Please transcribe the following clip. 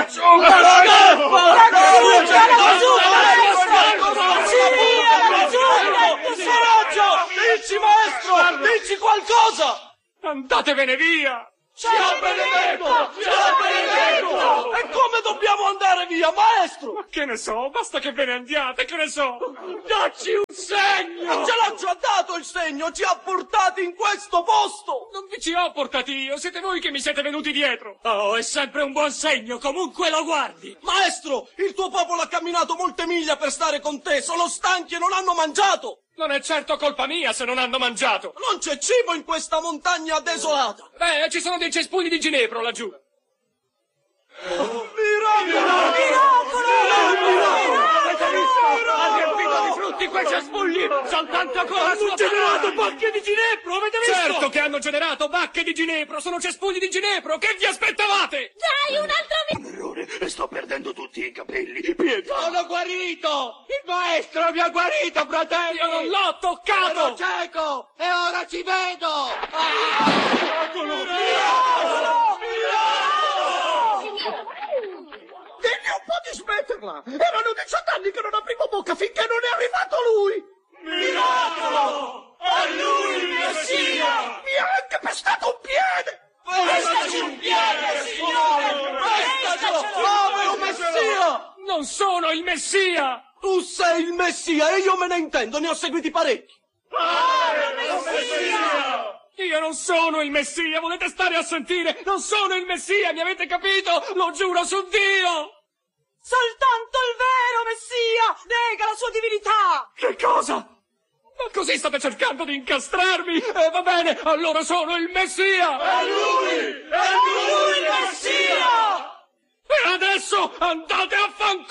Dici, maestro! Dici qualcosa! Andatevene via! Ciao Benedetto! Ciao Benedetto! E come dobbiamo andare via, maestro? Ma che ne so, basta che ve ne andiate, che ne so! Dacci un segno! Ce l'ha già dato il segno, ci ha portati in questo posto! Non vi ci ho portati io, siete voi che mi siete venuti dietro! Oh, è sempre un buon segno, comunque lo guardi! Maestro, il tuo popolo ha camminato molte miglia per stare con te, sono stanchi e non hanno mangiato! Non è certo colpa mia se non hanno mangiato! Non c'è cibo in questa montagna desolata! Beh, ci sono dei cespugli di ginepro laggiù! Miracolo! Ha riempito di frutti quei cespugli! Soltanto con la sua generato bacche di ginepro, avete visto? Certo che hanno generato bacche di ginepro! Sono cespugli di ginepro! Che vi aspettavate? Dai, un altro Errore, sto perdendo tutti i capelli. Pietà! Sono guarito! Il maestro mi ha guarito, fratello! Io non l'ho toccato! Ero cieco e ora ci vedo! Digli un po' di smetterla! Erano 18 anni che non aprivo bocca finché non è arrivato lui! Miracolo! È lui il Messia! Mi ha anche pestato un piede! Prestaci un piede, signore! Prestacelo! Povero Messia! Non sono il Messia! Tu sei il Messia e io me ne intendo, ne ho seguiti parecchi! Messia! Io non sono il Messia, volete stare a sentire? Non sono il Messia, mi avete capito? Lo giuro su Dio! Soltanto il vero Messia nega la sua divinità! Che cosa? Ma così state cercando di incastrarmi? Va bene, allora sono il Messia! È lui! È lui il Messia! E adesso andate a fanculo!